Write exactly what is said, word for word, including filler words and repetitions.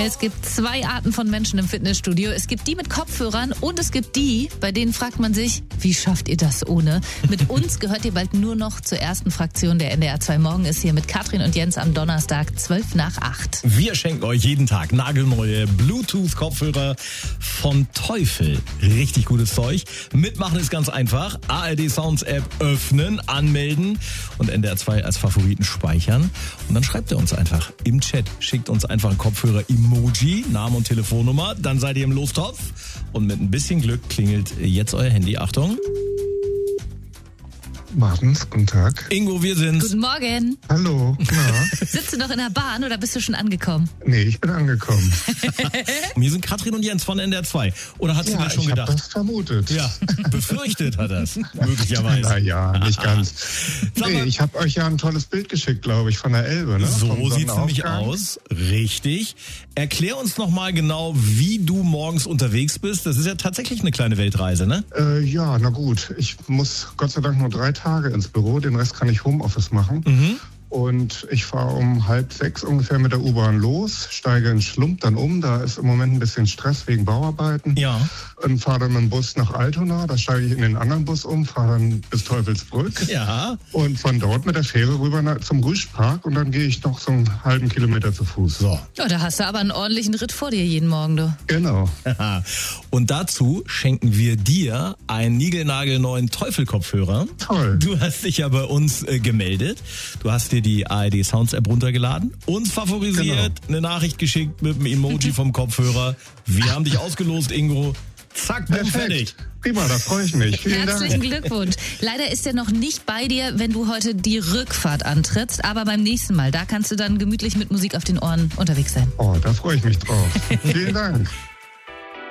Es gibt zwei Arten von Menschen im Fitnessstudio. Es gibt die mit Kopfhörern und es gibt die, bei denen fragt man sich, wie schafft ihr das ohne? Mit uns gehört ihr bald nur noch zur ersten Fraktion. Der N D R zwei Morgen ist hier mit Katrin und Jens am Donnerstag, zwölf nach acht. Wir schenken euch jeden Tag nagelneue Bluetooth-Kopfhörer von Teufel. Richtig gutes Zeug. Mitmachen ist ganz einfach. A R D Sounds App öffnen, anmelden und N D R zwei als Favoriten speichern. Und dann schreibt ihr uns einfach im Chat. Schickt uns einfach ein Kopfhörer-Emoji, Name und Telefonnummer. Dann seid ihr im Lostopf. Und mit ein bisschen Glück klingelt jetzt euer Handy. Achtung. Martens, guten Tag. Ingo, wir sind's. Guten Morgen. Hallo. Na? Sitzt du noch in der Bahn oder bist du schon angekommen? Nee, ich bin angekommen. Wir sind Katrin und Jens von N D R zwei. Oder hat sie Ja, das schon ich hab gedacht? das vermutet. Ja, befürchtet hat er es, möglicherweise. Na ja, nicht ganz. Sag Nee, mal- ich habe euch ja ein tolles Bild geschickt, glaube ich, von der Elbe. Ne? So Vom sieht's nämlich Sonnenaufgang. aus. Richtig. Erklär uns noch mal genau, wie du morgens unterwegs bist. Das ist ja tatsächlich eine kleine Weltreise, ne? Äh, ja, na gut. Ich muss Gott sei Dank nur drei Tage ins Büro. Den Rest kann ich Homeoffice machen. Mhm. Und ich fahre um halb sechs ungefähr mit der U-Bahn los, steige in Schlump dann um. Da ist im Moment ein bisschen Stress wegen Bauarbeiten. Ja. Und fahre dann mit dem Bus nach Altona. Da steige ich in den anderen Bus um, fahre dann bis Teufelsbrück. Ja. Und von dort mit der Fähre rüber nach, zum Rüschpark. Und dann gehe ich noch so einen halben Kilometer zu Fuß. So. Oh, da hast du aber einen ordentlichen Ritt vor dir jeden Morgen, du. Genau. Und dazu schenken wir dir einen niegelnagelneuen Teufel-Kopfhörer. Toll. Du hast dich ja bei uns äh, gemeldet. Du hast dir die A R D Sounds App runtergeladen, uns favorisiert, eine Nachricht geschickt mit dem Emoji vom Kopfhörer. Wir haben dich ausgelost, Ingo. Zack, bumm, fertig. Prima, da freue ich mich. Vielen Herzlichen Dank. Glückwunsch. Leider ist er noch nicht bei dir, wenn du heute die Rückfahrt antrittst, aber beim nächsten Mal, da kannst du dann gemütlich mit Musik auf den Ohren unterwegs sein. Oh, da freue ich mich drauf. Vielen Dank.